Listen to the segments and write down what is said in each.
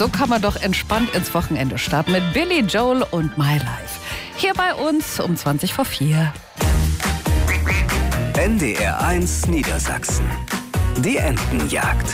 So kann man doch entspannt ins Wochenende starten mit Billy Joel und My Life. Hier bei uns um 4:20. NDR 1 Niedersachsen. Die Entenjagd.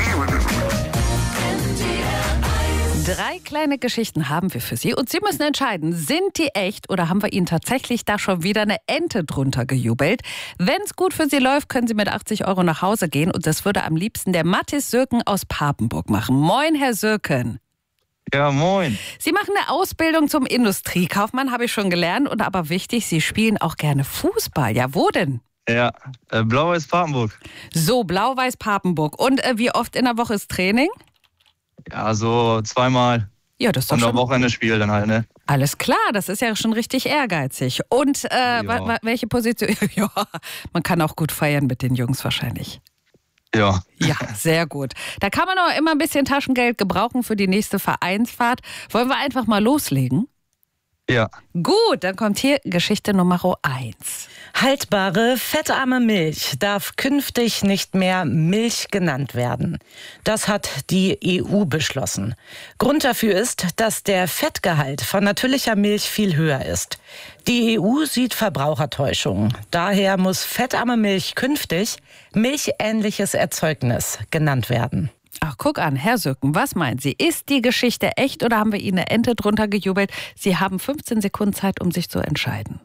3 kleine Geschichten haben wir für Sie und Sie müssen entscheiden, sind die echt oder haben wir Ihnen tatsächlich da schon wieder eine Ente drunter gejubelt? Wenn es gut für Sie läuft, können Sie mit 80 € nach Hause gehen und das würde am liebsten der Mathis Sürken aus Papenburg machen. Moin, Herr Sürken. Ja, moin. Sie machen eine Ausbildung zum Industriekaufmann, habe ich schon gelernt, und aber wichtig, Sie spielen auch gerne Fußball. Ja, wo denn? Ja, Blau-Weiß Papenburg. So, Blau-Weiß Papenburg. Und wie oft in der Woche ist Training? Ja, so 2-mal. Ja, das ist doch Und schon... am Wochenende Spiel dann halt, ne? Alles klar, das ist ja schon richtig ehrgeizig. Und welche Position? Ja, man kann auch gut feiern mit den Jungs wahrscheinlich. Ja. Ja, sehr gut. Da kann man auch immer ein bisschen Taschengeld gebrauchen für die nächste Vereinsfahrt. Wollen wir einfach mal loslegen? Ja. Gut, dann kommt hier Geschichte Nummer 1. Haltbare, fettarme Milch darf künftig nicht mehr Milch genannt werden. Das hat die EU beschlossen. Grund dafür ist, dass der Fettgehalt von natürlicher Milch viel höher ist. Die EU sieht Verbrauchertäuschung. Daher muss fettarme Milch künftig milchähnliches Erzeugnis genannt werden. Ach, guck an, Herr Sürken, was meinen Sie? Ist die Geschichte echt oder haben wir Ihnen eine Ente drunter gejubelt? Sie haben 15 Sekunden Zeit, um sich zu entscheiden.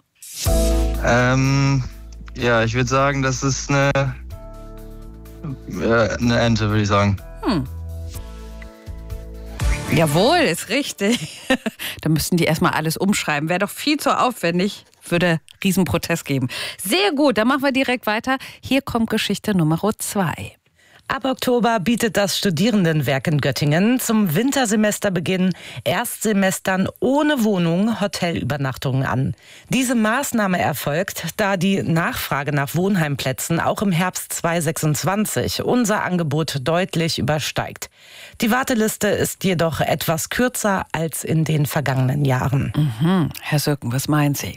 Ja, ich würde sagen, das ist eine Ente, würde ich sagen. Jawohl, ist richtig. Da müssten die erstmal alles umschreiben. Wäre doch viel zu aufwendig. Würde Riesenprotest geben. Sehr gut, dann machen wir direkt weiter. Hier kommt Geschichte Nummer 2. Ab Oktober bietet das Studierendenwerk in Göttingen zum Wintersemesterbeginn Erstsemestern ohne Wohnung Hotelübernachtungen an. Diese Maßnahme erfolgt, da die Nachfrage nach Wohnheimplätzen auch im Herbst 2026 unser Angebot deutlich übersteigt. Die Warteliste ist jedoch etwas kürzer als in den vergangenen Jahren. Herr Sürken, was meinen Sie?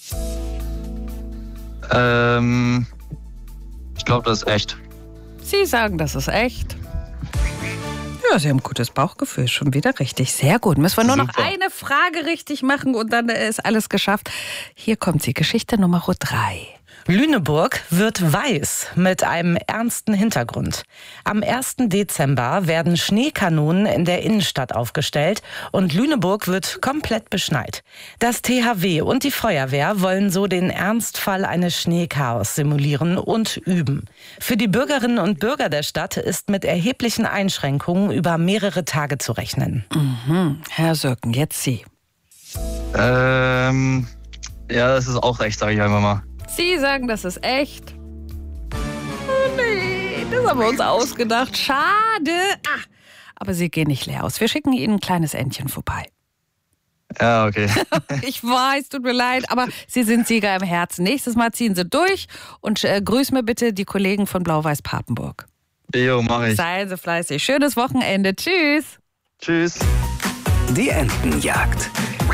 Ich glaube, das ist echt. Sie sagen, das ist echt. Ja, Sie haben ein gutes Bauchgefühl. Schon wieder richtig. Sehr gut. Müssen wir nur noch eine Frage richtig machen und dann ist alles geschafft. Hier kommt sie. Geschichte Nummer 3. Lüneburg wird weiß mit einem ernsten Hintergrund. Am 1. Dezember werden Schneekanonen in der Innenstadt aufgestellt und Lüneburg wird komplett beschneit. Das THW und die Feuerwehr wollen so den Ernstfall eines Schneechaos simulieren und üben. Für die Bürgerinnen und Bürger der Stadt ist mit erheblichen Einschränkungen über mehrere Tage zu rechnen. Herr Sürken, jetzt Sie. Ja, das ist auch echt, sage ich einfach mal. Sie sagen, das ist echt. Oh nee, das haben wir uns ausgedacht. Schade. Aber Sie gehen nicht leer aus. Wir schicken Ihnen ein kleines Entchen vorbei. Ja, okay. Ich weiß, tut mir leid, aber Sie sind Sieger im Herzen. Nächstes Mal ziehen Sie durch und grüß mir bitte die Kollegen von Blau-Weiß Papenburg. Jo, mach ich. Seien Sie fleißig. Schönes Wochenende. Tschüss. Tschüss. Die Entenjagd.